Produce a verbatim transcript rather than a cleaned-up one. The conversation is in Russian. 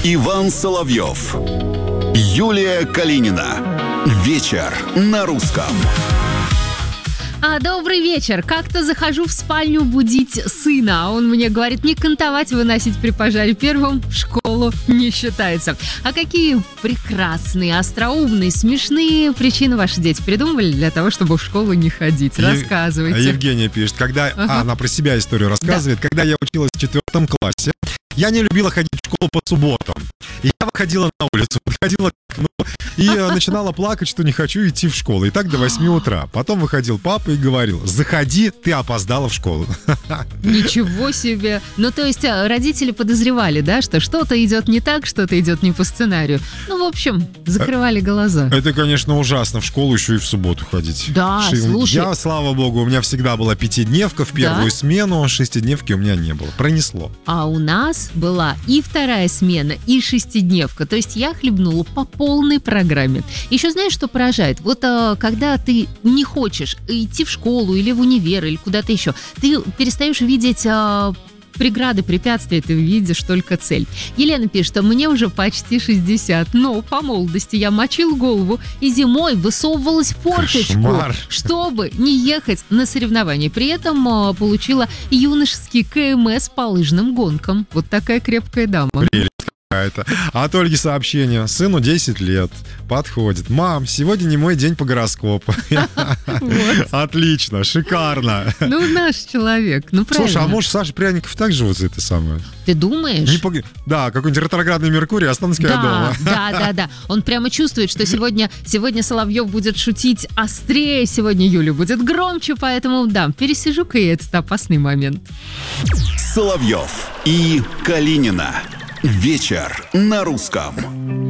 Иван Соловьев, Юлия Калинина. Вечер на русском. А, добрый вечер. Как-то захожу в спальню будить сына, а он мне говорит, не кантовать, выносить при пожаре первым в школу не считается. А какие прекрасные, остроумные, смешные причины ваши дети придумывали для того, чтобы в школу не ходить? Рассказывайте. Ев... Евгения пишет, когда ага. а, она про себя историю рассказывает. Да. Когда я училась в четвертом классе, я не любила ходить в школу по субботам. И я выходила на улицу, подходила к окну и начинала плакать, что не хочу идти в школу. И так до восьми утра. Потом выходил папа и говорил, заходи, ты опоздала в школу. Ничего себе. Ну, то есть родители подозревали, да, что что-то идет не так, что-то идет не по сценарию. Ну, в общем, закрывали глаза. Это, конечно, ужасно, в школу еще и в субботу ходить. Да, Ши... слушай. Я, слава богу, у меня всегда была пятидневка в первую да? смену, шестидневки у меня не было. Пронесло. А у нас была и вторая смена, и шестидневка. То есть я хлебнула по полной программе. Еще знаешь, что поражает? Вот а, когда ты не хочешь идти в школу или в универ, или куда-то еще, ты перестаешь видеть а, преграды, препятствия, ты видишь только цель. Елена пишет, что мне уже почти шестьдесят, но по молодости я мочил голову и зимой высовывалась в форточку, Кошмар. чтобы не ехать на соревнования. При этом а, получила юношеский КМС по лыжным гонкам. Вот такая крепкая дама. Прелесть. Это. А от Ольги сообщение. Сыну десять лет. Подходит. Мам, сегодня не мой день по гороскопу. Отлично, шикарно. Ну, наш человек. Ну, правильно. Слушай, а может, Саша Пряников так живут за это самое? Ты думаешь? Не пог... Да, какой-нибудь ретроградный Меркурий, Останкинская да, дома. Да, да, да. Он прямо чувствует, что сегодня, сегодня Соловьев будет шутить острее, сегодня Юля будет громче, поэтому, да, пересижу-ка я этот опасный момент. Соловьев и Калинина. Вечер на русском.